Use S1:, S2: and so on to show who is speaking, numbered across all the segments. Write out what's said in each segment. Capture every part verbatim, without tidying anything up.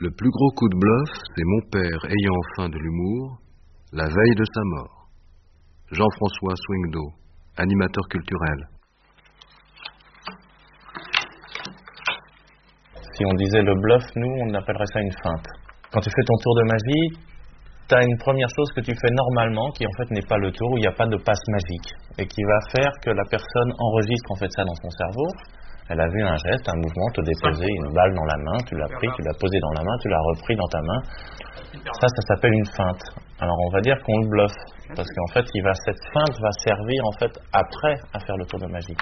S1: Le plus gros coup de bluff, c'est mon père ayant faim de l'humour, la veille de sa mort. Jean-François Swingdo, animateur culturel.
S2: Si on disait le bluff, nous, on appellerait ça une feinte. Quand tu fais ton tour de magie, tu as une première chose que tu fais normalement, qui en fait n'est pas le tour, où il n'y a pas de passe magique, et qui va faire que la personne enregistre en fait ça dans son cerveau. Elle a vu un geste, un mouvement, te déposer une balle dans la main, tu l'as pris, tu l'as posé dans la main, tu l'as repris dans ta main. Ça, ça s'appelle une feinte. Alors on va dire qu'on le bluffe, parce qu'en fait, il va, cette feinte va servir en fait après à faire le tour de magie.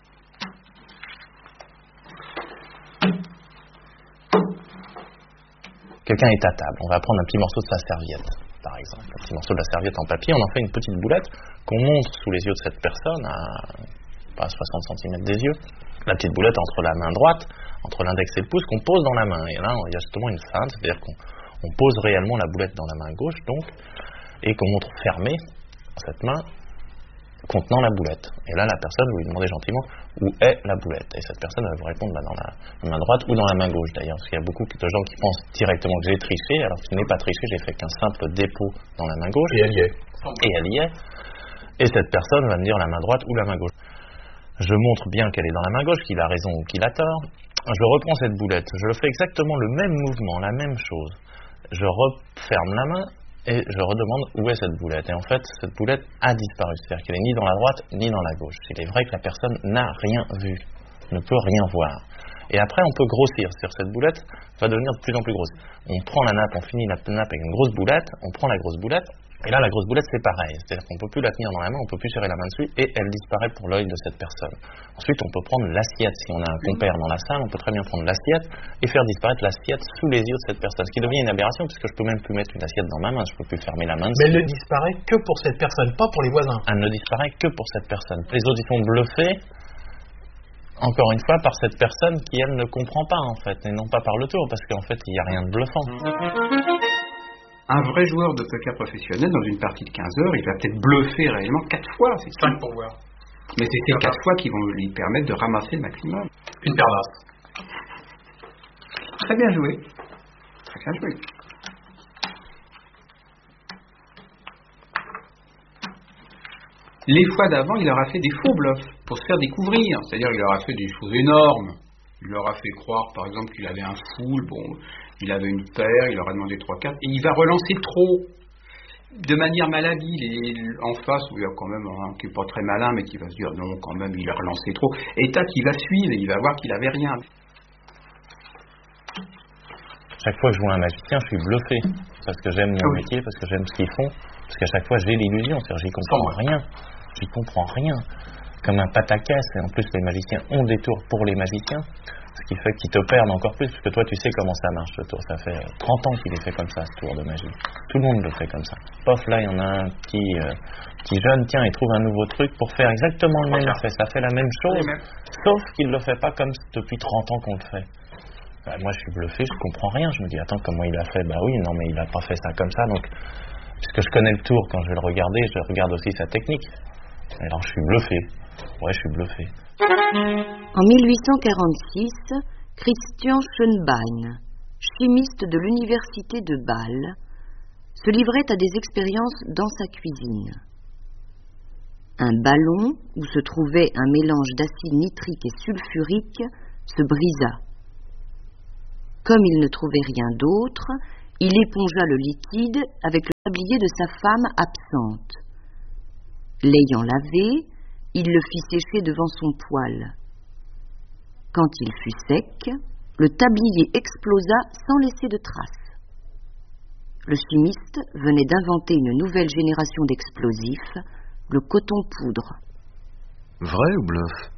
S2: Quelqu'un est à table, on va prendre un petit morceau de sa serviette, par exemple. Un petit morceau de la serviette en papier, on en fait une petite boulette qu'on monte sous les yeux de cette personne à pas soixante centimètres des yeux. La petite boulette entre la main droite, entre l'index et le pouce, qu'on pose dans la main. Et là, il y a justement une feinte, c'est-à-dire qu'on on pose réellement la boulette dans la main gauche, donc, et qu'on montre fermée cette main contenant la boulette. Et là, la personne, vous lui demandez gentiment où est la boulette. Et cette personne va vous répondre bah, dans la main droite ou dans la main gauche d'ailleurs. Parce qu'il y a beaucoup de gens qui pensent directement que j'ai triché, alors que je n'ai pas triché, j'ai fait qu'un simple dépôt dans la main gauche.
S3: Et elle y est.
S2: Et elle y est. Et cette personne va me dire la main droite ou la main gauche. Je montre bien qu'elle est dans la main gauche, qu'il a raison ou qu'il a tort. Je reprends cette boulette. Je fais exactement le même mouvement, la même chose. Je referme la main et je redemande où est cette boulette. Et en fait, cette boulette a disparu. C'est-à-dire qu'elle est ni dans la droite ni dans la gauche. Il est vrai que la personne n'a rien vu, ne peut rien voir. Et après, on peut grossir. C'est-à-dire que cette boulette va devenir de plus en plus grosse. On prend la nappe, on finit la nappe avec une grosse boulette, on prend la grosse boulette, et là, la grosse boulette, c'est pareil. C'est-à-dire qu'on ne peut plus la tenir dans la main, on ne peut plus serrer la main dessus, et elle disparaît pour l'œil de cette personne. Ensuite, on peut prendre l'assiette. Si on a un compère dans la salle, on peut très bien prendre l'assiette et faire disparaître l'assiette sous les yeux de cette personne. Ce qui devient une aberration, puisque je peux même plus mettre une assiette dans ma main, je ne peux plus fermer la main dessus.
S3: Mais elle ne disparaît que pour cette personne, pas pour les voisins.
S2: Elle ne disparaît que pour cette personne. Les autres, ils sont bluffés, encore une fois, par cette personne qui, elle, ne comprend pas, en fait, et non pas par le tour, parce qu'en fait, il n'y a rien de bluffant.
S4: Un vrai joueur de poker professionnel, dans une partie de quinze heures, il va peut-être bluffer réellement quatre fois. C'est
S3: cinq pour voir.
S4: Mais c'est ces quatre fois qui vont lui permettre de ramasser le maximum.
S3: Une paire d'as.
S4: Très bien joué. Très bien joué. Les fois d'avant, il leur a fait des faux bluffs pour se faire découvrir. C'est-à-dire, il leur a fait des choses énormes. Il leur a fait croire, par exemple, qu'il avait un full, bon, il avait une paire, il leur a demandé trois quatre, et il va relancer trop, de manière malhabile, et en face, où il y a quand même un qui n'est pas très malin, mais qui va se dire, non, quand même, il a relancé trop, et tac, il va suivre, et il va voir qu'il avait rien.
S2: Chaque fois que je vois un magicien, je suis bluffé, parce que j'aime mon
S4: oui.
S2: métier, parce que j'aime ce qu'ils font, parce qu'à chaque fois, j'ai l'illusion, c'est-à-dire, j'y comprends rien, j'y comprends rien. Comme un pataquès, et en plus les magiciens ont des tours pour les magiciens, ce qui fait qu'ils te perdent encore plus, parce que toi tu sais comment ça marche ce tour, ça fait trente ans qu'il est fait comme ça ce tour de magie, tout le monde le fait comme ça. Pof, là il y en a un petit, euh, petit jeune, tiens il trouve un nouveau truc pour faire exactement le même effet, ça fait la même chose, sauf qu'il ne le fait pas comme depuis trente ans qu'on le fait. Bah, moi je suis bluffé, je comprends rien, je me dis attends comment il a fait, bah oui non mais il a pas fait ça comme ça, donc puisque je connais le tour, quand je vais le regarder, je regarde aussi sa technique, alors je suis bluffé. Ouais, je suis bluffé.
S5: En mille huit cent quarante-six, Christian Schönbein, chimiste de l'université de Bâle, se livrait à des expériences dans sa cuisine. Un ballon où se trouvait un mélange d'acide nitrique et sulfurique se brisa. Comme il ne trouvait rien d'autre, il épongea le liquide avec le tablier de sa femme absente. L'ayant lavé, il le fit sécher devant son poêle. Quand il fut sec, le tablier explosa sans laisser de traces. Le chimiste venait d'inventer une nouvelle génération d'explosifs, le coton-poudre.
S1: Vrai ou bluff?